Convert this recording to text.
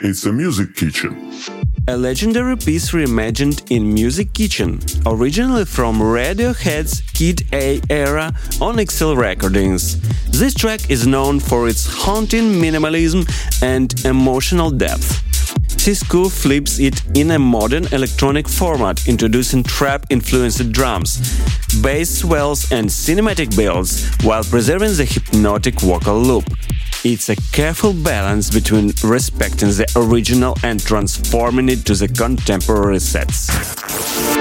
It's a Music Kitchen. A legendary piece reimagined in Music Kitchen, originally from Radiohead's Kid A era on XL Recordings. This track is known for its haunting minimalism and emotional depth. Sisqo flips it in a modern electronic format, introducing trap-influenced drums, bass swells and cinematic builds, while preserving the hypnotic vocal loop. It's a careful balance between respecting the original and transforming it to the contemporary sets.